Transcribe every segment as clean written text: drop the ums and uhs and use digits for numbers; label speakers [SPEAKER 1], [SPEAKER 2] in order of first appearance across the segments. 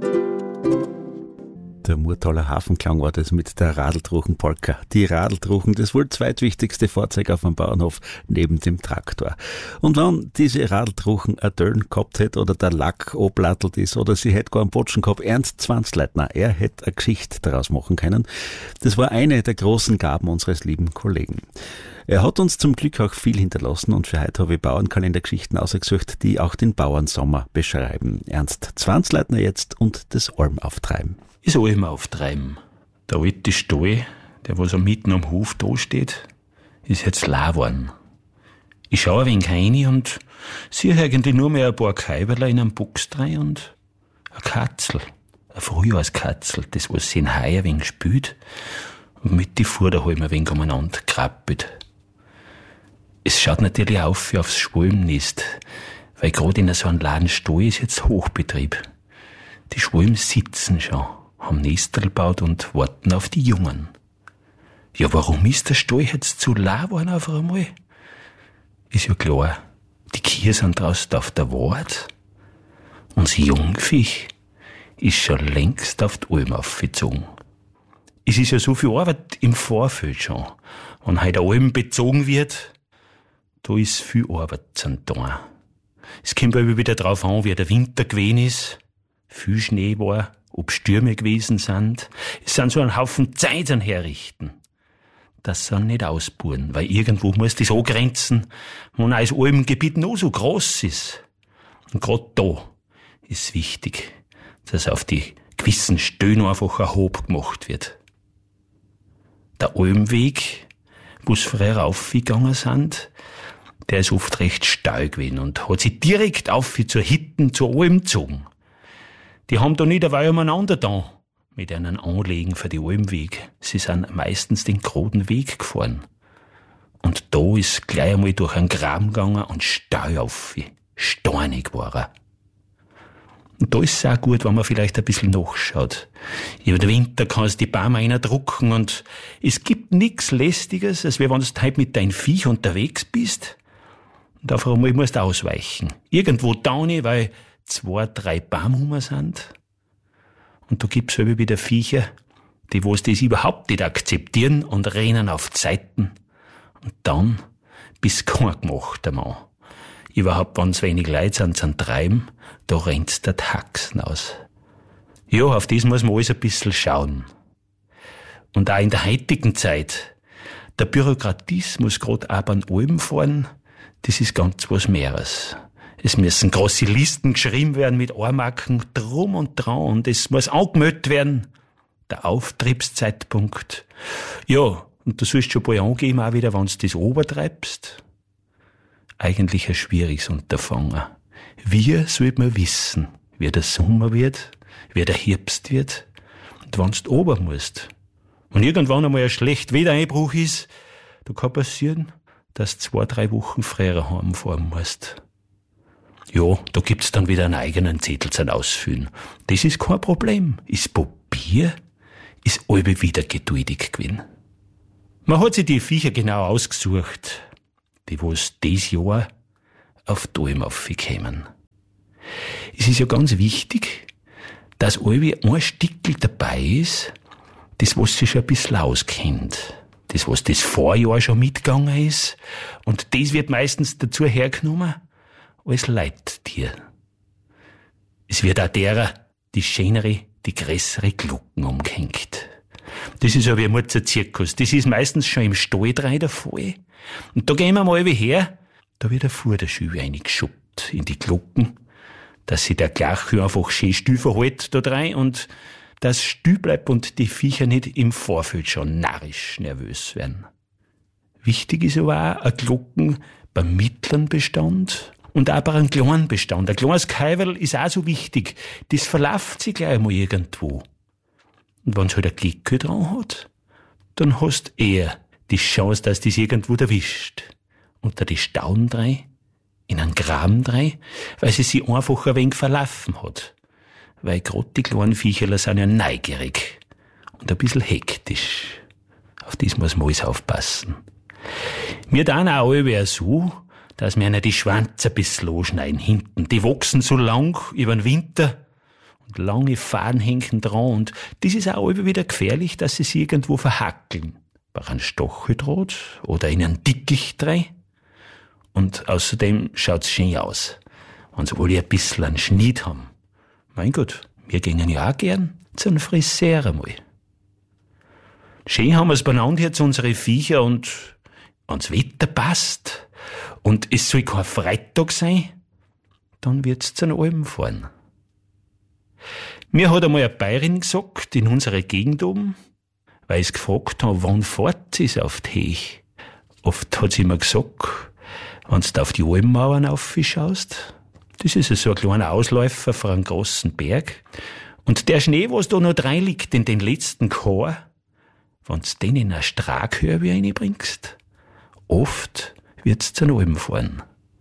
[SPEAKER 1] Der Murtaler Hafenklang war das mit der Radltruchen-Polka. Die Radltruchen, das wohl zweitwichtigste Fahrzeug auf dem Bauernhof neben dem Traktor. Und wenn diese Radltruchen ein Döllen gehabt hätte oder der Lack ablattelt ist oder sie hätte gar einen Botschen gehabt, Ernst Zwanzleitner, er hätte eine Geschichte daraus machen können. Das war eine der großen Gaben unseres lieben Kollegen. Er hat uns zum Glück auch viel hinterlassen und für heute habe ich Bauernkalendergeschichten ausgesucht, die auch den Bauernsommer beschreiben. Ernst Zwanzleitner jetzt und das Alm auftreiben.
[SPEAKER 2] Ist Alm auftreiben. Der alte Stall, der was mitten am Hof da steht, ist jetzt leer geworden. Ich schaue ein wenig rein und sehe eigentlich nur mehr ein paar Kaiberler in einem Box rein und eine Katzel, eine Frühjahrskatzel, das was sie in Heu ein wenig spült und mit die Vorderhalme ein wenig umeinander krabbelt. Es schaut natürlich auf wie aufs Schwalmnest, weil gerade in so einem leeren Stall ist jetzt Hochbetrieb. Die Schwalben sitzen schon, haben Nestel gebaut und warten auf die Jungen. Ja, warum ist der Stall jetzt zu leer geworden auf einmal? Ist ja klar, die Kühe sind draußen auf der Wart und das Jungviech ist schon längst auf die Alm aufgezogen. Es ist ja so viel Arbeit im Vorfeld schon. Wenn heute eine Alm bezogen wird, da ist viel Arbeit zum tun. Es kommt aber wieder drauf an, wie der Winter gewesen ist, viel Schnee war, ob Stürme gewesen sind. Es sind so ein Haufen Zeiten herrichten. Das sind nicht ausburen, weil irgendwo muss das angrenzen, wenn ein Almgebiet noch so groß ist. Und gerade da ist wichtig, dass auf die gewissen Stöhne einfach ein Hob gemacht wird. Der Almweg, wo es früher raufgegangen sind, der ist oft recht steil gewesen und hat sich direkt auf zur Hitten, zur Alm gezogen. Die haben da nicht eine Weile umeinander da mit einem Anlegen für die Almweg. Sie sind meistens den geraden Weg gefahren. Und da ist gleich einmal durch einen Graben gegangen und steil auf, steinig war er. Und da ist es auch gut, wenn man vielleicht ein bisschen nachschaut. Über den Winter kannst du die Bäume reindrucken und es gibt nichts Lästiges, als wenn du heute mit deinem Viech unterwegs bist und auf einmal musst du ausweichen. Irgendwo da nicht, weil 2, 3 Bäume sind. Und da gibt's halt wieder Viecher, die was das überhaupt nicht akzeptieren und rennen auf die Seiten. Und dann bist du kein gemachter Mann. Überhaupt, wenn's wenig Leute sind zum Treiben, da rennt's der Haxen aus. Ja, auf das muss man alles ein bisschen schauen. Und auch in der heutigen Zeit, der Bürokratismus gerade auch beim Almfahren, das ist ganz was Mehres. Es müssen große Listen geschrieben werden mit Ohrmarken drum und dran und es muss angemeldet werden. Der Auftriebszeitpunkt. Ja, und du sollst schon bald angeben, auch wieder, wenn du das obertreibst. Eigentlich ein schwieriges Unterfangen. Wie sollte man wissen, wie der Sommer wird, wie der Herbst wird und wenn du ober musst? Und irgendwann einmal ein schlecht Wettereinbruch ist, da kann passieren, dass du 2, 3 Wochen früher heimfahren musst. Ja, da gibt's dann wieder einen eigenen Zettel zum Ausfüllen. Das ist kein Problem. Ist Papier, ist alle wieder geduldig gewesen. Man hat sich die Viecher genau ausgesucht, die was dieses Jahr auf die Alm aufgekommen. Es ist ja ganz wichtig, dass alle ein Stickel dabei ist, das was sich schon ein bisschen auskennt. Das was das Vorjahr schon mitgegangen ist. Und das wird meistens dazu hergenommen, als Leittier. Es wird auch derer die schönere, die größere Glocken umgehängt. Das ist ja wie ein Mutzer-Zirkus. Das ist meistens schon im Stall drin der Fall. Und da gehen wir mal her, da wird ein Vorderschübe reingeschubbt in die Glocken, dass sich der Glachhü einfach schön still verhält da rein und dass still bleibt und die Viecher nicht im Vorfeld schon narrisch nervös werden. Wichtig ist aber auch eine Glocken beim mittleren Bestand und auch bei einem kleinen Bestand. Ein kleines Kaiwerl ist auch so wichtig. Das verläuft sich gleich mal irgendwo. Und wenn's halt ein Glicke dran hat, dann hast eher die Chance, dass das irgendwo erwischt. Unter die Stauden rein, in einen Graben rein, weil sie sich einfach ein wenig verlaufen hat. Weil grad die kleinen Viecherler sind ja neugierig und ein bisschen hektisch. Auf das muss man alles aufpassen. Wir tun auch alle so, dass wir ihnen die Schwanz ein bisschen anschneiden hinten. Die wachsen so lang über den Winter. Und lange Faden hängen dran und das ist auch immer wieder gefährlich, dass sie sich irgendwo verhackeln. Bei einem Stacheldraht oder in einem Dickicht rein. Und außerdem schaut's schön aus, wenn sie wohl ein bisschen einen Schnitt haben. Mein Gott, wir gingen ja auch gern zu einem Friseur einmal. Schön haben wir's beieinander jetzt, unsere Viecher, und wenn's Wetter passt und es soll kein Freitag sein, dann wird's zu den Alpen fahren. Mir hat einmal eine Bayerin gesagt, in unserer Gegend oben, weil ich gefragt habe, wann fährt sie auf die Hech. Oft hat sie mir gesagt, wenn du auf die Alpenmauern aufschaust, das ist so ein kleiner Ausläufer von einem großen Berg, und der Schnee, was da noch rein liegt in den letzten Chor, wenn du den in eine Straghörbe reinbringst, oft wird's zu den Alpen fahren.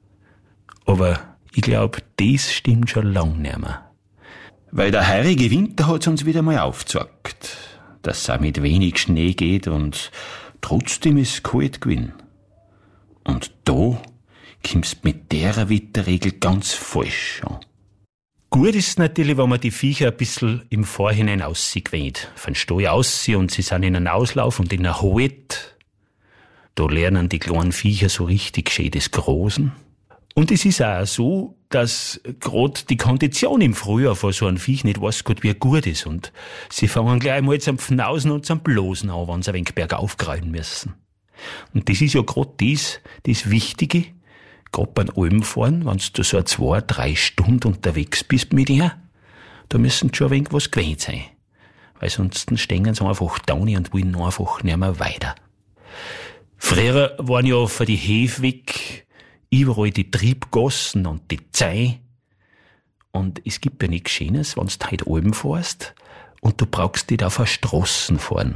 [SPEAKER 2] Aber ich glaube, das stimmt schon lang nicht mehr. Weil der heurige Winter hat's uns wieder mal aufgezeigt, dass es auch mit wenig Schnee geht und trotzdem ist kalt gewesen. Und da kommst mit der Wetterregel ganz falsch an. Gut ist natürlich, wenn man die Viecher ein bisschen im Vorhinein aussieht. Von Stall aussieht und sie sind in einem Auslauf und in einer Halt. Da lernen die kleinen Viecher so richtig schön des Großen. Und es ist auch so, dass gerade die Kondition im Frühjahr von so einem Viech nicht weiß gut, wie gut ist. Und sie fangen gleich mal zum Pfnausen und zum Blosen an, wenn sie ein wenig bergauf krallen müssen. Und das ist ja gerade das Wichtige, gerade beim Alpenfahren, wenn du so 2-3 Stunden unterwegs bist mit ihr, da müssen schon ein wenig was gewöhnt sein. Weil sonst stehen sie einfach da und wollen einfach nicht mehr weiter. Früher waren ja für die Hefe weg überall die Triebgassen und die Zäune. Und es gibt ja nichts Schönes, wenn du heute Alpen fährst und du brauchst nicht auf der Straße fahren.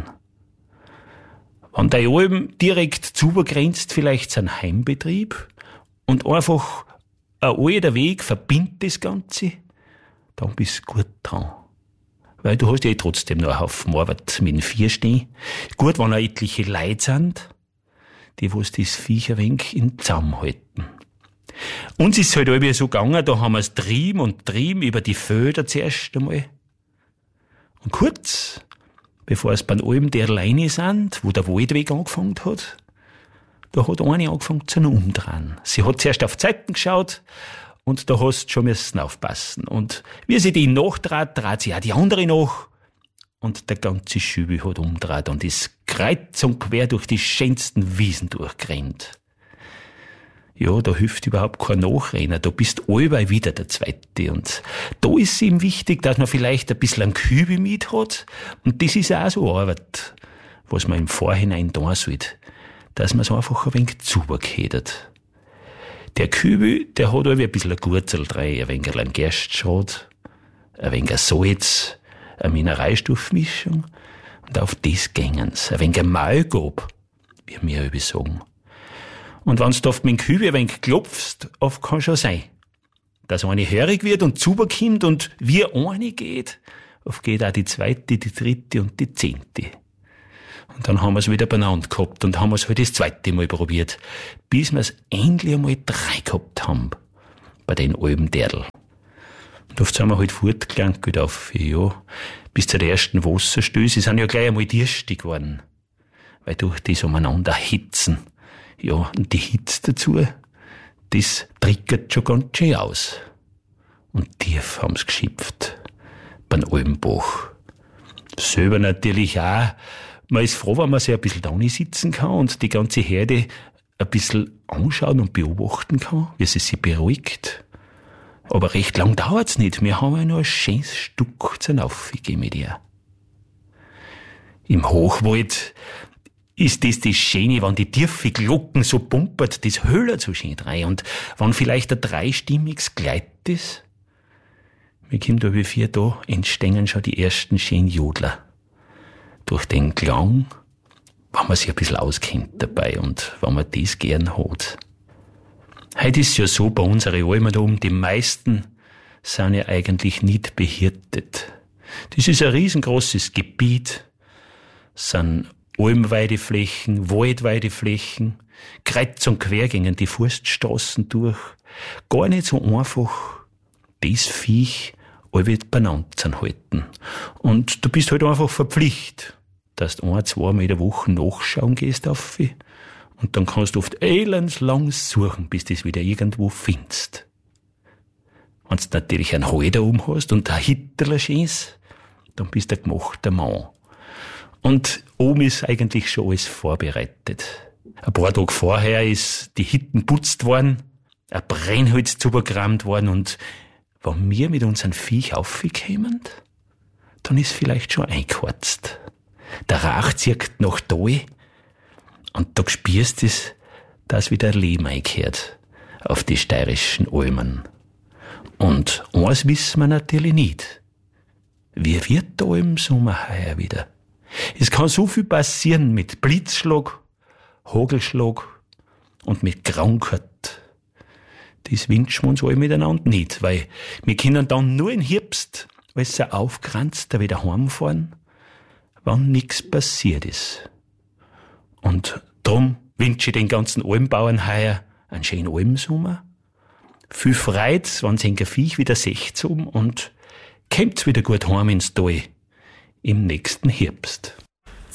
[SPEAKER 2] Wenn der Alpen direkt zugrenzt, vielleicht sein Heimbetrieb, und einfach ein alter Weg verbindet das Ganze, dann bist du gut dran. Weil du hast ja trotzdem noch einen Haufen Arbeit mit dem Vieh stehen. Gut, wenn auch etliche Leute sind, die was das Viech ein wenig in Zaum halten. Uns ist es halt irgendwie so gegangen, da haben wir es trieben über die Felder zuerst einmal. Und kurz, bevor es beim Alpen der Leine sind, wo der Waldweg angefangen hat, da hat eine angefangen zu umdrehen. Sie hat zuerst auf die Seiten geschaut und da hast du schon müssen aufpassen. Und wie sie die nachtrat, dreht sie auch die andere nach und der ganze Schübel hat umdreht und ist kreuz und quer durch die schönsten Wiesen durchgerannt. Ja, da hilft überhaupt kein Nachrennen, da bist allweil wieder der Zweite. Und da ist es ihm wichtig, dass man vielleicht ein bisschen einen Kübel mit hat. Und das ist auch so Arbeit, was man im Vorhinein tun sollte, dass man es einfach ein wenig zuberkedet. Der Kübel, der hat ein bisschen ein Gurzel rein, ein wenig ein Gerstschrot, ein wenig ein Salz, eine Mineralstoffmischung. Und auf das gängen's. Ein wenig ein Maulgab, wie wir über sagen. Und wenn du auf den Kübel ein wenig klopfst, oft kann schon sein, dass eine hörig wird und zuberkommt und wie eine geht, oft geht auch die zweite, die dritte und die 10. Und dann haben wir es wieder beieinander gehabt und haben es halt das 2. Mal probiert, bis wir es endlich einmal 3 gehabt haben, bei den Alpenderdl. Und oft sind wir halt fortgelangt auf, ja, bis zu der ersten Wasserstöße. Sie sind ja gleich einmal dürstig geworden, weil durch das umeinander hitzen. Ja, und die Hitze dazu, das triggert schon ganz schön aus. Und tief haben's geschipft, beim Alpenbach. Selber natürlich auch. Man ist froh, wenn man sich ein bisschen da sitzen kann und die ganze Herde ein bisschen anschauen und beobachten kann, wie sie sich beruhigt. Aber recht lang dauert's nicht. Wir haben ja noch ein schönes Stück zu Aufgehen mit ihr. Im Hochwald ist das Schöne, wenn die tiefe Glocken so pumpert, das Höhler so schön rein. Und wenn vielleicht ein dreistimmiges Gleit ist, wir kommen da wie 4 da, entstehen schon die ersten schönen Jodler. Durch den Klang, wenn man sich ein bisschen auskennt dabei und wenn man das gern hat. Heute ist es ja so, bei unseren Almen da oben, die meisten sind ja eigentlich nicht behirtet. Das ist ein riesengroßes Gebiet, sind Almweideflächen, Waldweideflächen, kreuz und quer gingen die Forststraßen durch. Gar nicht so einfach, das Viech alle beieinander halten. Und du bist halt einfach verpflichtet, dass du 1-2 Mal in der Woche nachschauen gehst auf sie. Und dann kannst du oft elendslang suchen, bis du es wieder irgendwo findest. Wenn du natürlich einen Halter hast und ein Hitterl schönst, dann bist du ein gemachter Mann. Und oben ist eigentlich schon alles vorbereitet. Ein paar Tage vorher ist die Hitten putzt worden, ein Brennholz zugerammt worden und wenn wir mit unseren Viech aufgekommen, dann ist vielleicht schon eingeheizt. Der Rauch zieht nach da und da spürst du es, dass wieder Leben einkehrt auf die steirischen Almen. Und eins wissen wir natürlich nicht. Wie wird da im Sommer heuer wieder? Es kann so viel passieren mit Blitzschlag, Hagelschlag und mit Krankheit. Das wünschen wir uns alle miteinander nicht, weil wir können dann nur im Herbst, als er aufgrenzt, da wieder heimfahren, wenn nichts passiert ist. Und drum wünsche ich den ganzen Almbauern heuer einen schönen Almsommer, viel Freude, wenn sie ein Viech wieder seht und kommt wieder gut heim ins Tal im nächsten Herbst.